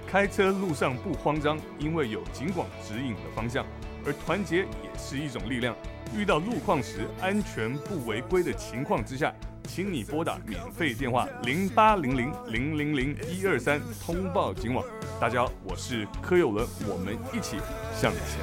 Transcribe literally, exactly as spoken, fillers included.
开车路上不慌张，因为有警广指引的方向，而团结也是一种力量。遇到路况时，安全不违规的情况之下，请你拨打免费电话零八零零零零零一二三通报警网。大家好，我是柯有伦，我们一起向前。